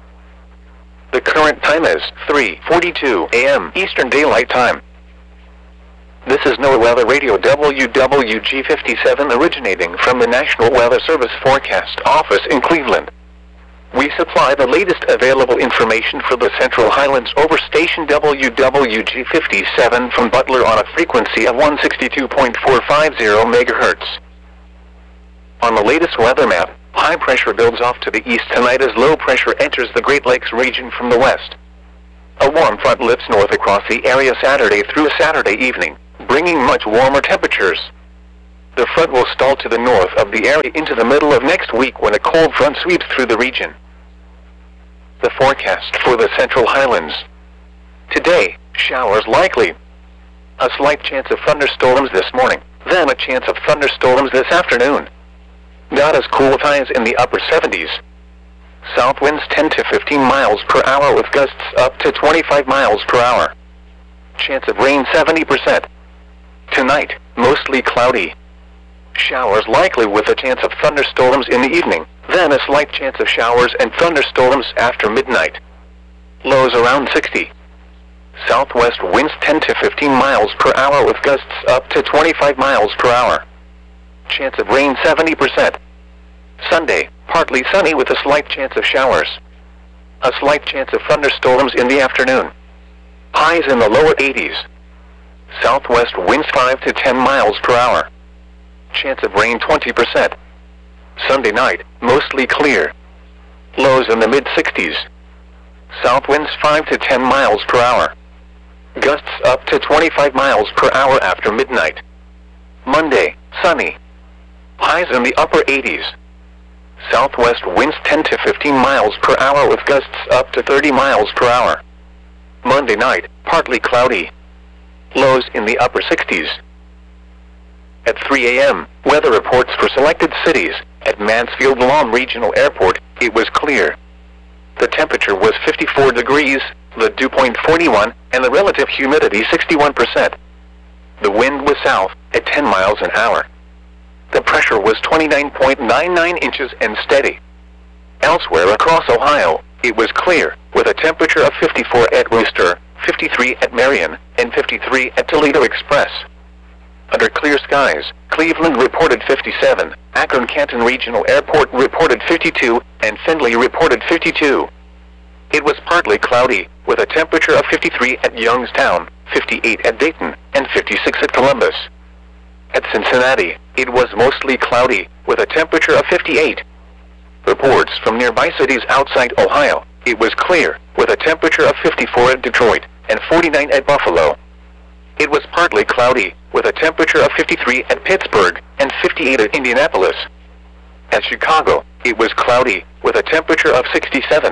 The current time is three forty-two A M Eastern Daylight Time. This is NOAA Weather Radio W W G fifty-seven originating from the National Weather Service Forecast Office in Cleveland. We supply the latest available information for the Central Highlands over station W W G fifty-seven from Butler on a frequency of one sixty-two point four five zero megahertz. On the latest weather map, high pressure builds off to the east tonight as low pressure enters the Great Lakes region from the west. A warm front lifts north across the area Saturday through Saturday evening, bringing much warmer temperatures. The front will stall to the north of the area into the middle of next week when a cold front sweeps through the region. The forecast for the Central Highlands. Today, showers likely. A slight chance of thunderstorms this morning, then a chance of thunderstorms this afternoon. Not as cool with highs in the upper seventies. South winds ten to fifteen miles per hour with gusts up to twenty-five miles per hour. Chance of rain seventy percent. Tonight, mostly cloudy. Showers likely with a chance of thunderstorms in the evening, then a slight chance of showers and thunderstorms after midnight. Lows around sixty. Southwest winds ten to fifteen miles per hour with gusts up to twenty-five miles per hour. Chance of rain seventy percent. Sunday, partly sunny with a slight chance of showers. A slight chance of thunderstorms in the afternoon. Highs in the lower eighties. Southwest winds five to ten miles per hour. Chance of rain twenty percent. Sunday night, mostly clear. Lows in the mid sixties. South winds five to ten miles per hour. Gusts up to twenty-five miles per hour after midnight. Monday, sunny. Highs in the upper eighties. Southwest winds ten to fifteen miles per hour with gusts up to thirty miles per hour. Monday night, partly cloudy. Lows in the upper sixties. At three A M, weather reports for selected cities. At Mansfield Lawn Regional Airport, it was clear. The temperature was fifty-four degrees, the dew point forty-one, and the relative humidity sixty-one percent. The wind was south, at ten miles an hour. The pressure was twenty-nine point nine nine inches and steady. Elsewhere across Ohio, it was clear, with a temperature of fifty-four at Wooster, fifty-three at Marion, and fifty-three at Toledo Express. Under clear skies, Cleveland reported fifty-seven, Akron-Canton Regional Airport reported fifty-two, and Findlay reported fifty-two. It was partly cloudy, with a temperature of fifty-three at Youngstown, fifty-eight at Dayton, and fifty-six at Columbus. At Cincinnati, it was mostly cloudy, with a temperature of fifty-eight. Reports from nearby cities outside Ohio, it was clear, with a temperature of fifty-four at Detroit, and forty-nine at Buffalo. It was partly cloudy, with a temperature of fifty-three at Pittsburgh, and fifty-eight at Indianapolis. At Chicago, it was cloudy, with a temperature of sixty-seven.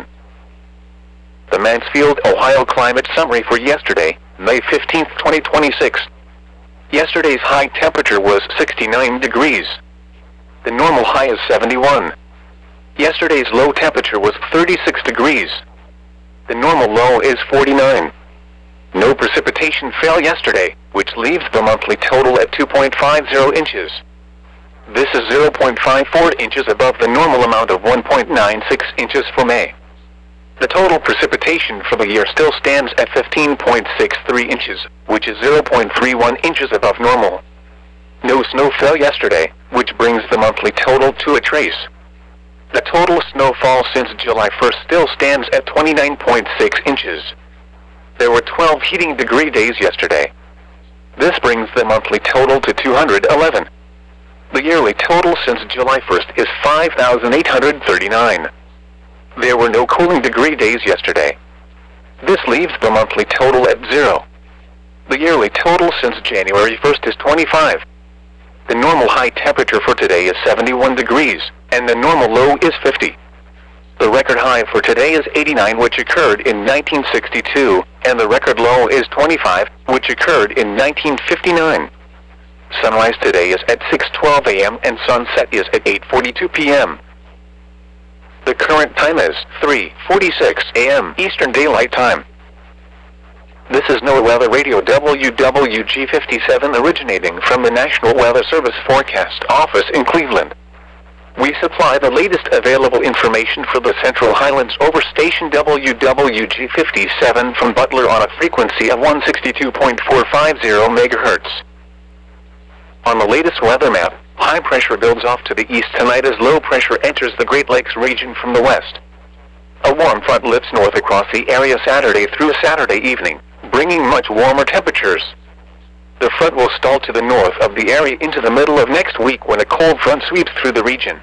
The Mansfield, Ohio Climate Summary for yesterday, May fifteenth, twenty twenty-six. Yesterday's high temperature was sixty-nine degrees. The normal high is seventy-one. Yesterday's low temperature was thirty-six degrees. The normal low is forty-nine. No precipitation fell yesterday, which leaves the monthly total at two point five zero inches. This is zero point five four inches above the normal amount of one point nine six inches for May. The total precipitation for the year still stands at fifteen point six three inches, which is zero point three one inches above normal. No snow fell yesterday, which brings the monthly total to a trace. The total snowfall since July first still stands at twenty-nine point six inches. There were twelve heating degree days yesterday. This brings the monthly total to two hundred eleven. The yearly total since July first is five thousand eight hundred thirty-nine. There were no cooling degree days yesterday. This leaves the monthly total at zero. The yearly total since January first is twenty-five. The normal high temperature for today is seventy-one degrees, and the normal low is fifty. The record high for today is eighty-nine, which occurred in nineteen sixty-two, and the record low is twenty-five, which occurred in nineteen fifty-nine. Sunrise today is at six twelve A M and sunset is at eight forty-two P M The current time is three forty-six A M Eastern Daylight Time. This is NOAA Weather Radio W W G fifty-seven originating from the National Weather Service Forecast Office in Cleveland. We supply the latest available information for the Central Highlands over station W W G fifty-seven from Butler on a frequency of one sixty-two point four five zero megahertz. On the latest weather map, high pressure builds off to the east tonight as low pressure enters the Great Lakes region from the west. A warm front lifts north across the area Saturday through Saturday evening, bringing much warmer temperatures. The front will stall to the north of the area into the middle of next week when a cold front sweeps through the region.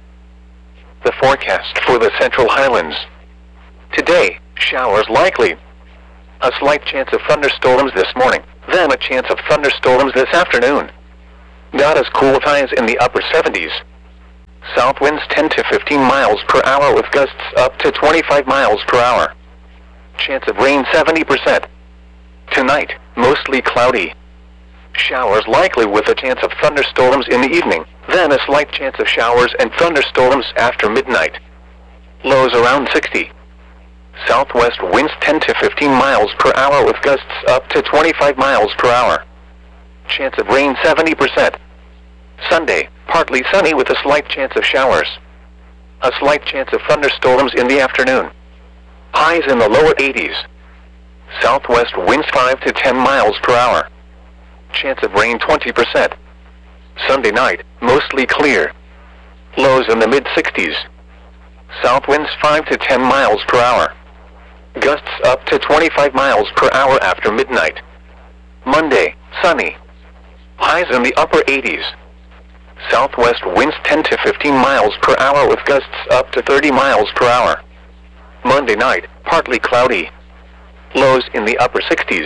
The forecast for the Central Highlands. Today, showers likely. A slight chance of thunderstorms this morning, then a chance of thunderstorms this afternoon. Not as cool with highs in the upper seventies. South winds ten to fifteen miles per hour with gusts up to twenty-five miles per hour. Chance of rain seventy percent. Tonight, mostly cloudy. Showers likely with a chance of thunderstorms in the evening, then a slight chance of showers and thunderstorms after midnight. Lows around sixty. Southwest winds ten to fifteen miles per hour with gusts up to twenty-five miles per hour. Chance of rain seventy percent. Sunday, partly sunny with a slight chance of showers. A slight chance of thunderstorms in the afternoon. Highs in the lower eighties. Southwest winds five to ten miles per hour. Chance of rain twenty percent. Sunday night, mostly clear. Lows in the mid sixties. South winds five to ten miles per hour. Gusts up to twenty-five miles per hour after midnight. Monday, sunny. Highs in the upper eighties. Southwest winds ten to fifteen miles per hour with gusts up to thirty miles per hour. Monday night, partly cloudy. Lows in the upper sixties.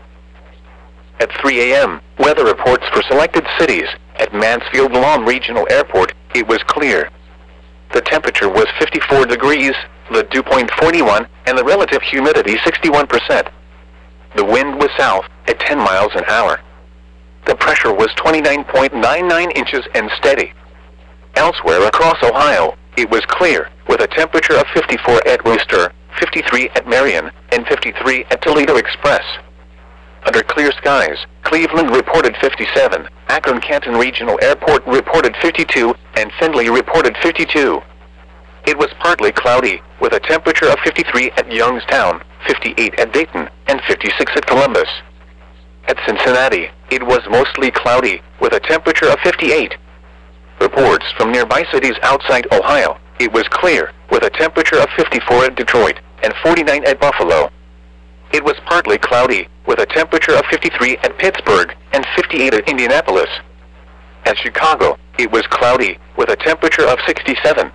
At three A M, weather reports for selected cities. At Mansfield Lawn Regional Airport, it was clear. The temperature was fifty-four degrees, the dew point forty-one, and the relative humidity sixty-one percent. The wind was south, at ten miles an hour. The pressure was twenty-nine point nine nine inches and steady. Elsewhere across Ohio, it was clear, with a temperature of fifty-four at Wooster, fifty-three at Marion, and fifty-three at Toledo Express. Under clear skies, Cleveland reported fifty-seven, Akron-Canton Regional Airport reported fifty-two, and Findlay reported fifty-two. It was partly cloudy, with a temperature of fifty-three at Youngstown, fifty-eight at Dayton, and fifty-six at Columbus. At Cincinnati, it was mostly cloudy, with a temperature of fifty-eight. Reports from nearby cities outside Ohio, it was clear, with a temperature of fifty-four at Detroit, and forty-nine at Buffalo. It was partly cloudy, with a temperature of fifty-three at Pittsburgh, and fifty-eight at Indianapolis. At Chicago, it was cloudy, with a temperature of sixty-seven.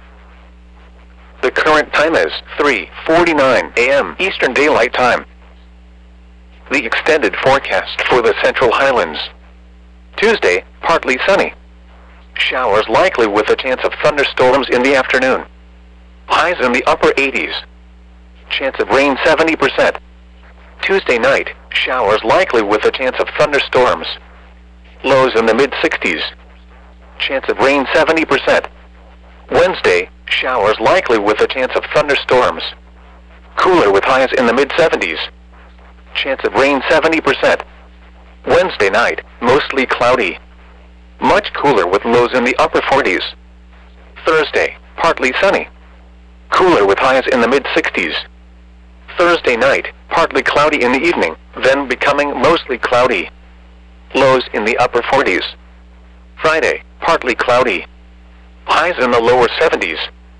The current time is three forty-nine A M Eastern Daylight Time. The extended forecast for the Central Highlands. Tuesday, partly sunny. Showers likely with a chance of thunderstorms in the afternoon. Highs in the upper eighties. Chance of rain seventy percent. Tuesday night, showers likely with a chance of thunderstorms. Lows in the mid sixties. Chance of rain seventy percent. Wednesday, showers likely with a chance of thunderstorms. Cooler with highs in the mid seventies. Chance of rain seventy percent. Wednesday night, mostly cloudy. Much cooler with lows in the upper forties. Thursday, partly sunny. Cooler with highs in the mid sixties. Thursday night, partly cloudy in the evening, then becoming mostly cloudy. Lows in the upper forties. Friday, partly cloudy. Highs in the lower seventies.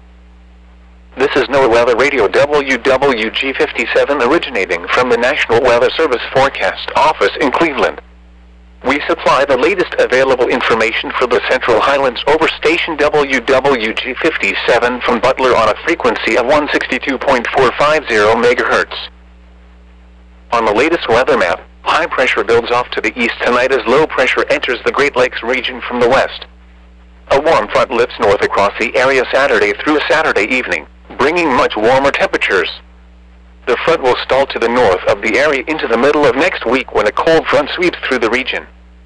This is NOAA Weather Radio W W G fifty-seven originating from the National Weather Service Forecast Office in Cleveland. We supply the latest available information for the Central Highlands over station W W G fifty-seven from Butler on a frequency of one sixty-two point four five zero megahertz. On the latest weather map, high pressure builds off to the east tonight as low pressure enters the Great Lakes region from the west. A warm front lifts north across the area Saturday through Saturday evening, bringing much warmer temperatures. The front will stall to the north of the area into the middle of next week when a cold front sweeps through the region.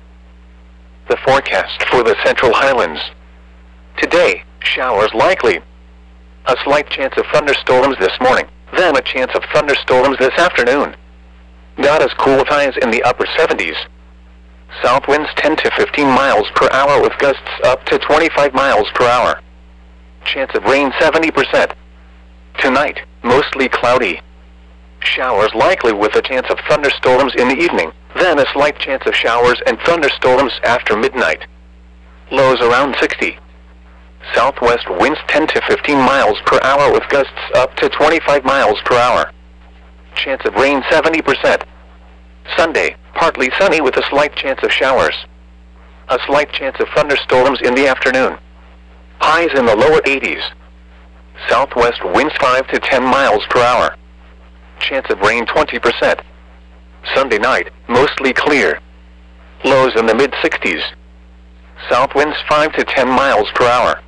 The forecast for the Central Highlands. Today, showers likely. A slight chance of thunderstorms this morning, then a chance of thunderstorms this afternoon. Not as cool with highs in the upper seventies. South winds ten to fifteen miles per hour with gusts up to twenty-five miles per hour. Chance of rain seventy percent. Tonight, mostly cloudy. Showers likely with a chance of thunderstorms in the evening, then a slight chance of showers and thunderstorms after midnight. Lows around sixty. Southwest winds ten to fifteen miles per hour with gusts up to twenty-five miles per hour. Chance of rain seventy percent. Sunday, Partly sunny with a slight chance of showers. A slight chance of thunderstorms in the afternoon. Highs in the lower eighties. Southwest winds five to ten miles per hour. Chance of rain twenty percent. Sunday night, mostly clear. Lows in the mid sixties. South winds five to ten miles per hour.